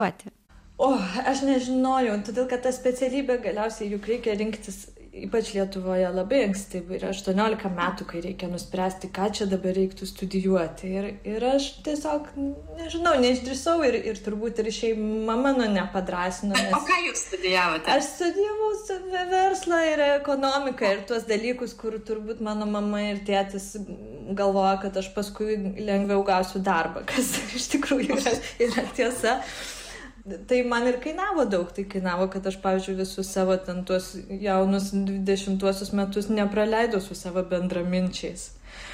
O, aš nežinojau, todėl kad tą specialybę galiausiai juk reikia rinktis, ypač Lietuvoje, labai anksti, ir 18 metų, kai reikia nuspręsti, ką čia dabar reiktų studijuoti. Ir aš tiesiog, nežinau, neišdrįsau ir turbūt ir šeima mano nepadrasino. O ką jūs studijavote? Aš studijavau verslą ir ekonomiką ir tuos dalykus, kur turbūt mano mama ir tėtis galvoja, kad aš paskui lengviau gausiu darbą, kas iš tikrųjų yra tiesa. Tai man ir kainavo daug, tai kainavo, kad aš, pavyzdžiui, visus savo ten tuos jaunus 20-uosius metus nepraleidau su savo bendraminčiais.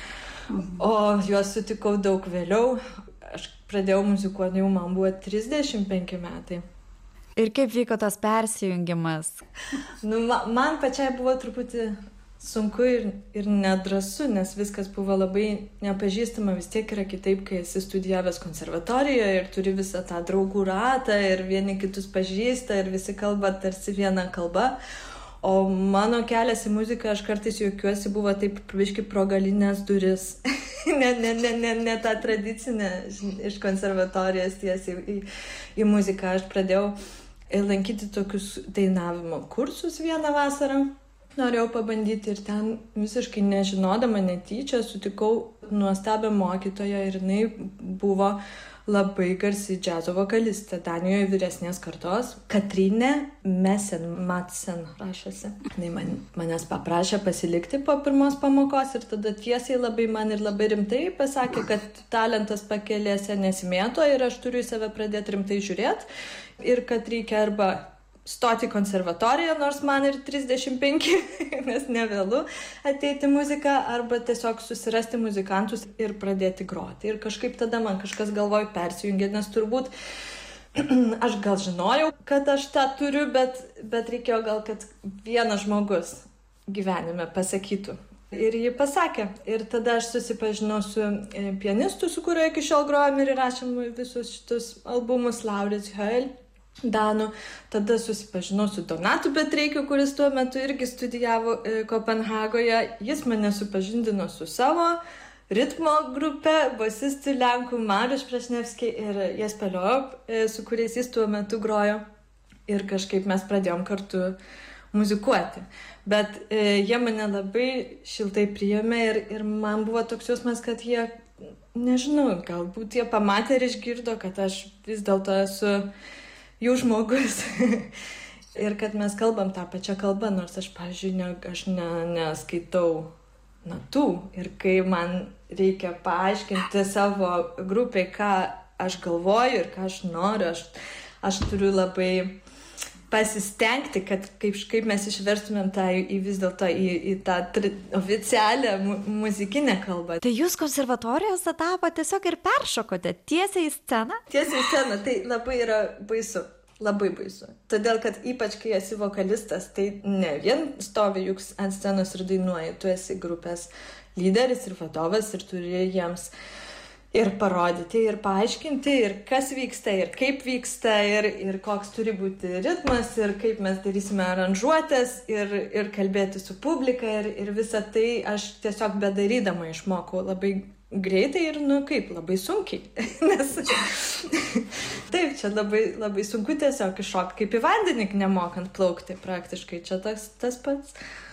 O juos sutikau daug vėliau. Aš pradėjau muzikuoti, jau man buvo 35 metai. Ir kaip vyko tas persijungimas? Man pačiai buvo truputį sunku ir nedrąsu, nes viskas buvo labai nepažįstama, vis tiek yra kitaip, kai esi studijavęs konservatorijoje ir turi visą tą draugų ratą ir vieni kitus pažįsta ir visi kalba tarsi vieną kalbą. O mano kelias į muziką, aš kartais juokiuosi, buvo taip biški pro galinės duris. ne tą tradicinę iš konservatorijos tiesiai į muziką. Aš pradėjau lankyti tokius dainavimo kursus vieną vasarą. Norėjau pabandyti ir ten visiškai nežinodama netyčia sutikau nuostabią mokytoją ir jinai buvo labai garsi džiazo vokalistė Danijoje vyresnės kartos. Katrine Madsen rašėsi. Jinai manęs paprašė pasilikti po pirmos pamokos ir tada tiesiai labai man ir labai rimtai pasakė, kad talentas pakelėse nesimėto ir aš turiu į save pradėti rimtai žiūrėti ir kad reikia arba stoti konservatoriją, nors man ir 35, nes nevėlu ateiti muziką, arba tiesiog susirasti muzikantus ir pradėti groti. Ir kažkaip tada man kažkas galvoj persijungė, nes turbūt aš gal žinojau, kad aš tą turiu, bet reikėjo gal, kad vienas žmogus gyvenime pasakytų. Ir ji pasakė. Ir tada aš susipažinau su pianistu, su kuriuo iki šiol grojom ir įrašėm visus šitus albumus, Lauris Höel. Danu. Tada susipažinau su Donatu Petreikiu, kuris tuo metu irgi studijavo Kopenhagoje. Jis mane supažindino su savo ritmo grupe, bosistų Lenkų Mariuš Prašnevskiai ir Jespeliov, su kuriais jis tuo metu grojo. Ir kažkaip mes pradėjom kartu muzikuoti. Bet jie mane labai šiltai priėmė ir man buvo toks jausmas, kad jie, nežinau, galbūt jie pamatė ir išgirdo, kad aš vis dėlto esu jų žmogus. Ir kad mes kalbam tą pačią kalbą, nors aš, pavyzdžiui, aš neskaitau natų. Ir kai man reikia paaiškinti savo grupiai, ką aš galvoju ir ką aš noriu, aš turiu labai pasistengti, kad kaip mes išverstumėm tą vis dėlto į tą oficialią muzikinę kalbą. Tai jūs konservatorijos etapą tiesiog ir peršokote tiesiai į sceną? Tiesiai į sceną, tai labai yra baisu. Labai baisu. Todėl, kad ypač kai esi vokalistas, tai ne vien stovi juk ant scenos ir dainuoji, tu esi grupės lyderis ir vadovas ir turi jiems ir parodyti, ir paaiškinti, ir kas vyksta, ir kaip vyksta, ir koks turi būti ritmas, ir kaip mes darysime aranžuotės, ir kalbėti su publika, ir visą tai aš tiesiog bedarydama išmokau labai greitai ir, labai sunkiai. Nes taip, čia labai, labai sunku tiesiog iššokti, kaip į vandenį nemokant plaukti praktiškai, čia tas pats.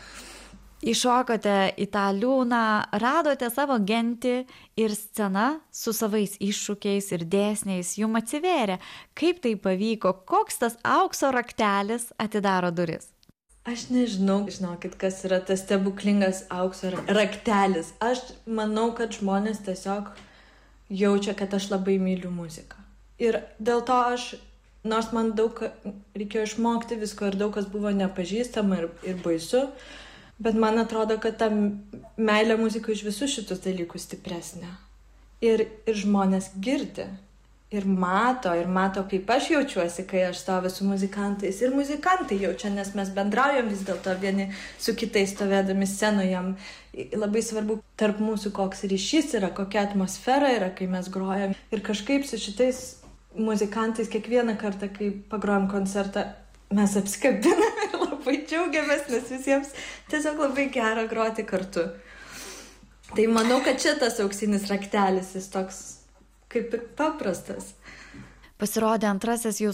Įšokote į tą liūną, radote savo gentį ir scena su savais iššūkiais ir dėsniais jums atsivėrė. Kaip tai pavyko? Koks tas aukso raktelis atidaro duris? Aš nežinau, žinokit, kas yra tas stebuklingas aukso raktelis. Aš manau, kad žmonės tiesiog jaučia, kad aš labai myliu muziką. Ir dėl to aš, nors man daug reikėjo išmokti visko ir daug kas buvo nepažįstama ir baisu, bet man atrodo, kad ta meilė muzikai iš visų šitus dalykus stipresnė. Ir žmonės girdi. Ir mato, kaip aš jaučiuosi, kai aš stoviu su muzikantais. Ir muzikantai jaučia, nes mes bendraujam vis dėlto vieni su kitais stovėdami scenoje. Labai svarbu tarp mūsų, koks ryšys yra, kokia atmosfera yra, kai mes grojam. Ir kažkaip su šitais muzikantais kiekvieną kartą, kai pagrojam koncertą, mes apsikabiname ir labai džiaugiamės, nes visiems tiesiog labai gera groti kartu. Tai manau, kad čia tas auksinis raktelis, jis toks kaip ir paprastas. pasirodė antrasis